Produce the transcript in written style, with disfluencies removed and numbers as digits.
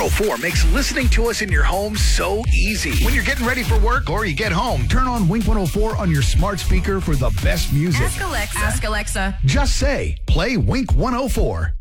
104 makes listening to us in your home so easy. When you're getting ready for work or you get home, turn on Wink 104 on your smart speaker for the best music. Ask Alexa. Ask Alexa. Just say, play Wink 104.